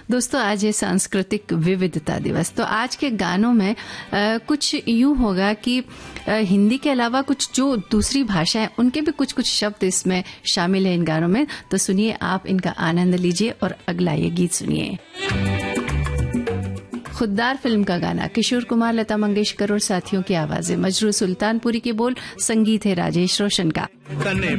दोस्तों, आज है सांस्कृतिक विविधता दिवस। तो आज के गानों में कुछ यूं होगा कि हिंदी के अलावा कुछ जो दूसरी भाषा है उनके भी कुछ कुछ शब्द इसमें शामिल है इन गानों में। तो सुनिए, आप इनका आनंद लीजिए और अगला ये गीत सुनिए। खुददार फिल्म का गाना, किशोर कुमार, लता मंगेशकर और साथियों की आवाजें, मजरू सुल्तानपुरी के बोल, संगीत है राजेश रोशन का। तने